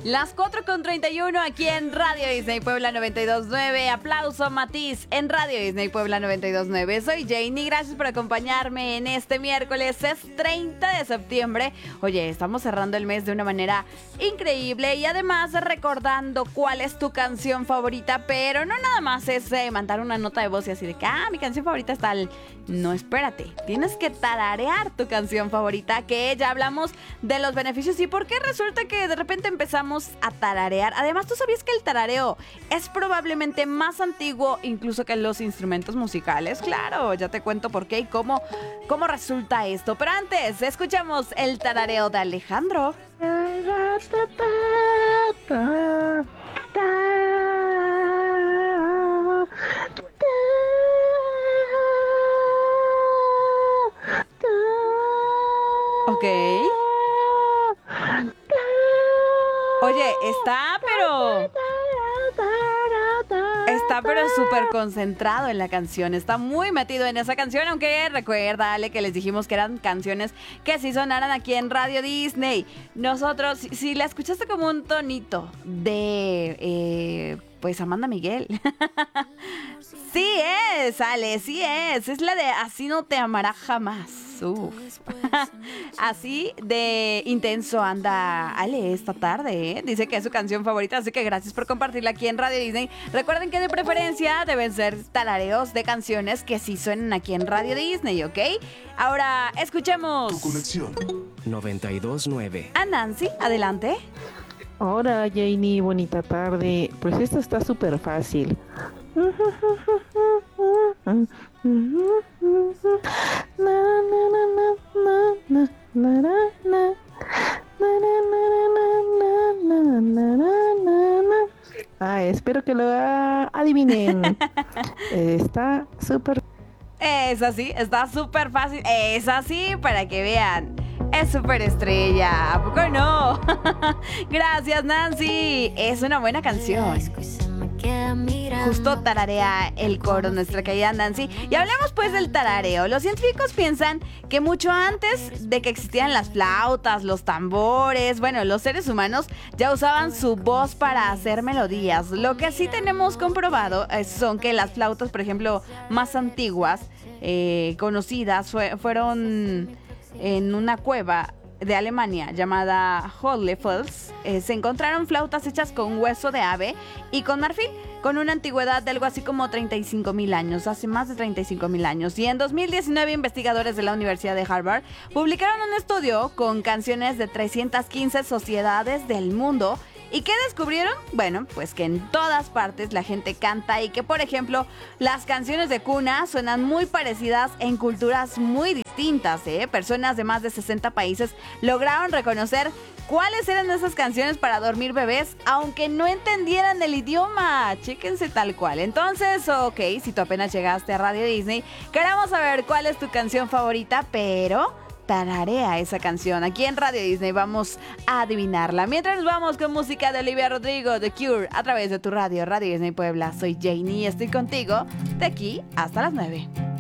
Las 4:31 aquí en Radio Disney Puebla 92.9. Aplauso Matiz en Radio Disney Puebla 92.9. Soy Janie, gracias por acompañarme en este miércoles. Es 30 de septiembre. Oye, estamos cerrando el mes de una manera increíble y además recordando cuál es tu canción favorita, pero no nada más es mandar una nota de voz y así de que, mi canción favorita es tal. No, espérate, tienes que tararear tu canción favorita, que ya hablamos de los beneficios y por qué resulta que de repente empezamos a tararear. Además, ¿tú sabías que el tarareo es probablemente más antiguo incluso que los instrumentos musicales? Claro, ya te cuento por qué y cómo resulta esto. Pero antes, escuchamos el tarareo de Alejandro. Ok. Oye, está pero súper concentrado en la canción. Está muy metido en esa canción, aunque recuérdale que les dijimos que eran canciones que sí sonaran aquí en Radio Disney. Nosotros, si la escuchaste como un tonito de, pues, Amanda Miguel. Sí es, Ale, sí es. Es la de Así no te amará jamás. Uf. Así de intenso anda Ale esta tarde, ¿eh? Dice que es su canción favorita, así que gracias por compartirla aquí en Radio Disney. Recuerden que de preferencia deben ser tarareos de canciones que sí suenan aquí en Radio Disney, ¿ok? Ahora escuchemos Tu conexión 92.9. a Nancy, adelante. Hola Janie, bonita tarde. Pues esto está súper fácil. Espero que lo adivinen. Está súper. Es así, está súper fácil. Es así, para que vean. Es súper estrella, ¿a poco no? Gracias, Nancy. Es una buena canción. Justo tararea el coro nuestra querida Nancy. Y hablemos pues del tarareo. Los científicos piensan que mucho antes de que existieran las flautas, los tambores, bueno, los seres humanos ya usaban su voz para hacer melodías. Lo que sí tenemos comprobado son que las flautas, por ejemplo, más antiguas, conocidas, fueron en una cueva de Alemania llamada Hohlefels. Se encontraron flautas hechas con hueso de ave y con marfil, con una antigüedad de algo así como 35,000 años, hace más de 35,000 años. Y en 2019, investigadores de la Universidad de Harvard publicaron un estudio con canciones de 315 sociedades del mundo. ¿Y qué descubrieron? Bueno, pues que en todas partes la gente canta y que, por ejemplo, las canciones de cuna suenan muy parecidas en culturas muy distintas, ¿eh? Personas de más de 60 países lograron reconocer cuáles eran esas canciones para dormir bebés, aunque no entendieran el idioma. Chéquense tal cual. Entonces, ok, si tú apenas llegaste a Radio Disney, queremos saber cuál es tu canción favorita, pero tararea esa canción. Aquí en Radio Disney vamos a adivinarla. Mientras nos vamos con música de Olivia Rodrigo, The Cure, a través de tu radio, Radio Disney Puebla. Soy Janie y estoy contigo de aquí hasta las 9.